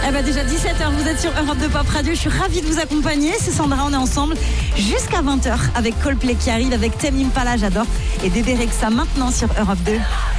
Eh ben déjà 17h, vous êtes sur Europe 2 Pop Radio. Je suis ravie de vous accompagner. C'est Sandra, on est ensemble jusqu'à 20h avec Coldplay qui arrive, avec Tame Impala, j'adore. Et Bébé Rexha maintenant sur Europe 2.